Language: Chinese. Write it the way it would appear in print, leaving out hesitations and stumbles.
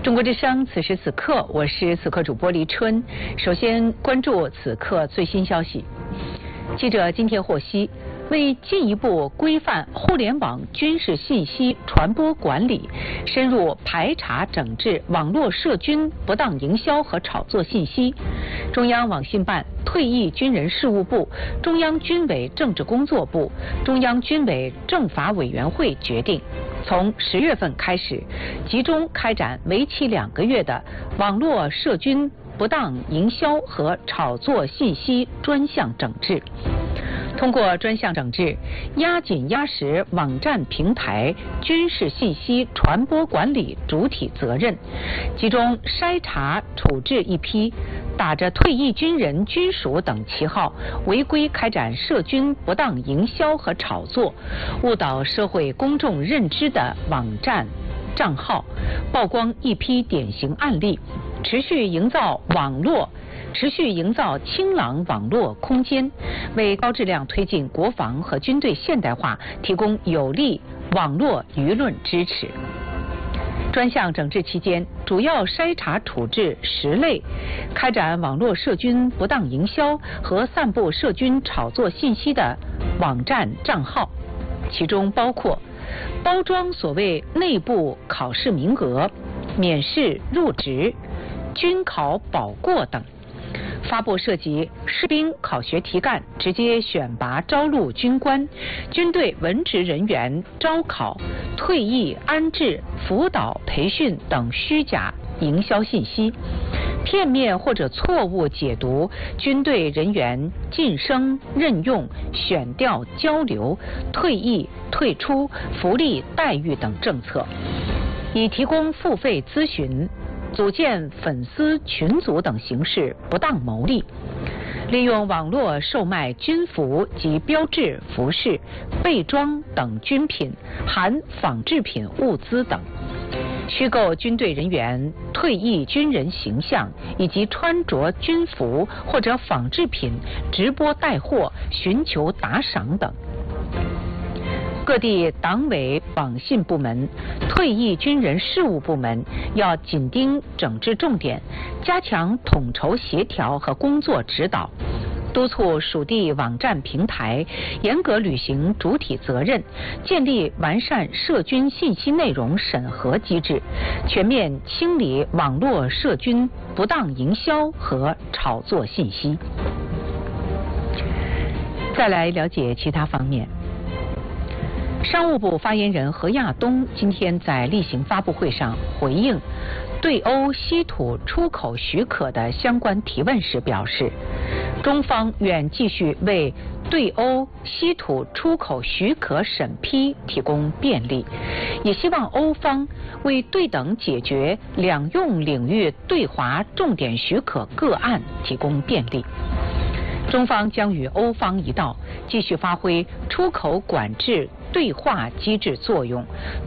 中国之声，此时此刻，我是此刻主播黎春。首先关注此刻最新消息。记者今天获悉，为进一步规范互联网军事信息传播管理，深入排查整治网络涉军不当营销和炒作信息，中央网信办、退役军人事务部、中央军委政治工作部、中央军委政法委员会决定，从10月份开始，集中开展为期2个月的网络涉军不当营销和炒作信息专项整治。通过专项整治，压紧压实网站平台军事信息传播管理主体责任，集中筛查处置一批打着退役军人军属等旗号违规开展涉军不当营销和炒作，误导社会公众认知的网站账号，曝光一批典型案例，持续营造清朗网络空间，为高质量推进国防和军队现代化提供有力网络舆论支持。专项整治期间，主要筛查处置10类开展网络涉军不当营销和散布涉军炒作信息的网站账号，其中包括包装所谓内部考试名额、免试入职、军考保过等，发布涉及士兵考学题干、直接选拔招录军官、军队文职人员招考、退役安置、辅导培训等虚假营销信息，片面或者错误解读军队人员晋升、任用、选调、交流、退役、退出、福利待遇等政策，以提供付费咨询、组建粉丝群组等形式不当牟利，利用网络售卖军服及标志服饰、备装等军品、含仿制品物资等，虚构军队人员退役军人形象以及穿着军服或者仿制品直播带货、寻求打赏等。各地党委网信部门、退役军人事务部门要紧盯整治重点，加强统筹协调和工作指导，督促属地网站平台严格履行主体责任，建立完善涉军信息内容审核机制，全面清理网络涉军不当营销和炒作信息。再来了解其他方面。商务部发言人何亚东今天在例行发布会上回应对欧稀土出口许可的相关提问时表示，中方愿继续为对欧稀土出口许可审批提供便利，也希望欧方为对等解决两用领域对华重点许可个案提供便利。中方将与欧方一道，继续发挥出口管制对话机制作用，